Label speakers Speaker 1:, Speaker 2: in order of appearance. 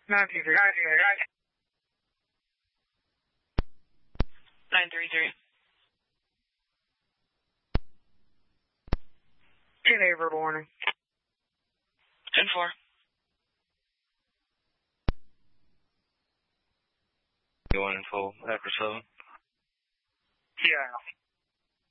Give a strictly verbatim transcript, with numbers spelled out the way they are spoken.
Speaker 1: nine two three.
Speaker 2: nine three three.
Speaker 1: ten Averett warning.
Speaker 2: ten four.
Speaker 3: Going in full after seven.
Speaker 1: Yeah.